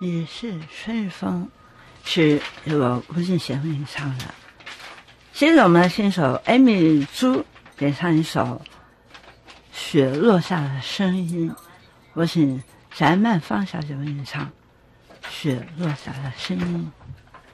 你是春风，是由吴俊贤为你唱的。接着我们来欣赏艾米珠演唱一首雪落下的声音，我请翟曼芳小姐为你唱雪落下的声音。